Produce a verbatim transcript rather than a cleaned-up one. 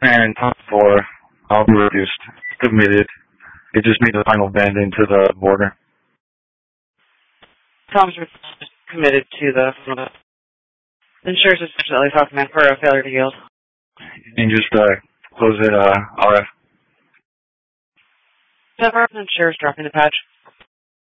And top four, I'll be reduced, submitted. It just made the final bend into the border. Tom's committed to the insurance is definitely talking for a failure to yield. And just uh, close it, uh, R F. Several insurers dropping the patch.